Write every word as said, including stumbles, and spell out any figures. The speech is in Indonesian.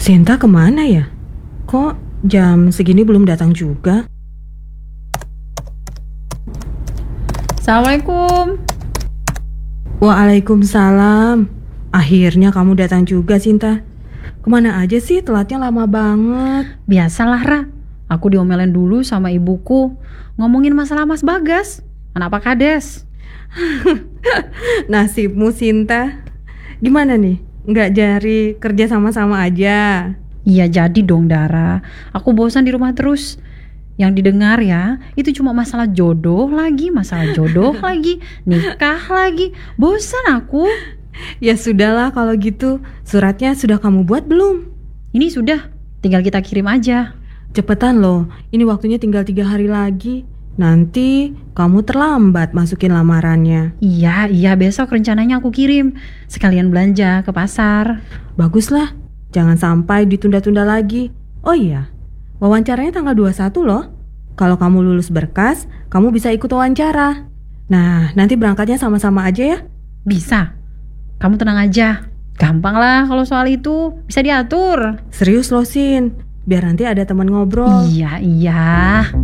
Sinta kemana ya? Kok jam segini belum datang juga? Assalamualaikum. Waalaikumsalam. Akhirnya kamu datang juga, Sinta. Kemana aja sih? Telatnya lama banget. Biasalah, Ra. Aku diomelin dulu sama ibuku. Ngomongin masalah Mas Bagas, anak Pak Kades. Nasibmu, Sinta. Gimana nih? Nggak jari kerja sama-sama aja? Iya jadi dong, Dara. Aku bosan di rumah terus. Yang didengar ya, itu cuma masalah jodoh lagi, masalah jodoh lagi, nikah lagi. Bosan aku. Ya sudahlah kalau gitu. Suratnya sudah kamu buat belum? Ini sudah, tinggal kita kirim aja. Cepetan loh, ini waktunya tinggal tiga hari lagi. Nanti kamu terlambat masukin lamarannya. Iya, iya besok rencananya aku kirim. Sekalian belanja ke pasar. Baguslah, jangan sampai ditunda-tunda lagi. Oh iya, wawancaranya tanggal dua puluh satu loh. Kalau kamu lulus berkas, kamu bisa ikut wawancara. Nah, nanti berangkatnya sama-sama aja ya. Bisa. Kamu tenang aja. Gampang lah kalau soal itu, bisa diatur. Serius loh, Sin. Biar nanti ada teman ngobrol. Iya, iya.